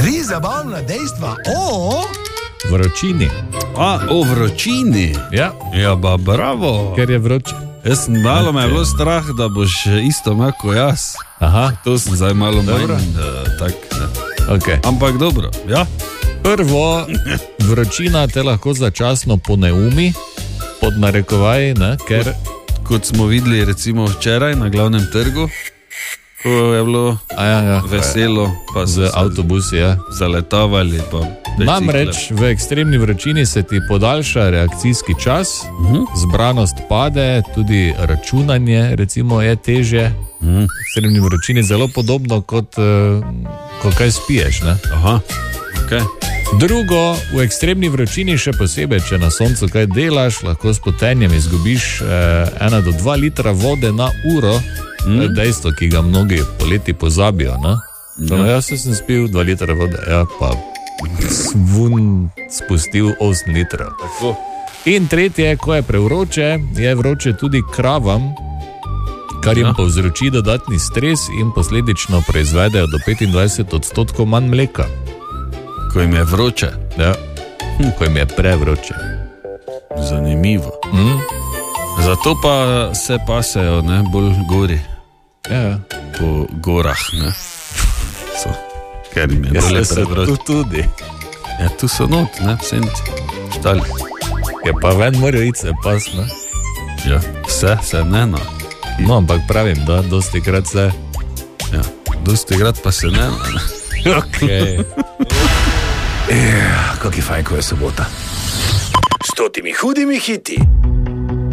3 zabavna dejstva o vročini. O vročini? Ja. Ja, ba bravo. Ker je vroče. Jaz sem malo me je bilo strah, da boš isto imel kot jaz. Aha. To sem zdaj malo manj tak, ne. Okay. Ampak dobro, ja. Prvo, vročina te lahko začasno poneumi, pod narekovaj, ne, ker... Kot smo videli recimo včeraj na glavnem trgu, ko je bilo veselo, pa z avtobusi, zaletavali, pa bicikle. Namreč v ekstremni vročini se ti podaljša reakcijski čas, zbranost pade, tudi računanje recimo je težje. V ekstremni vročini zelo podobno kot ko kaj spiješ, ne? Aha, okej. Drugo, v ekstremni vročini, še posebej, če na soncu kaj delaš, lahko s potenjem izgubiš 1 do 2 litra vode na uro. Dejstvo, ki ga mnogi poleti pozabijo. Jaz sem spil 2 litra vode, pa svun spustil 8 litrov. Tako. In tretje, ko je prevroče, je vroče tudi kravam, kar jim povzroči dodatni stres in posledično proizvedejo do 25% manj mleka. Ko jim je vroče? Ja, ko jim je prevroče. Zanimivo. Zato pa se pasejo, ne, bolj gori. Ja. Po gorah, ne. Ker jim je dole prevroče. Tu tudi. Ja, tu so not, ne, v senci. Štali. Ja, pa ven morajo iti se pas, ne. Ja, vse se ne, no. No, ampak pravim, da dosti krat se. Ja, dosti krat pa se ne, no. Okej. Kak je fajn, ko je sobota. S totimi hudimi hiti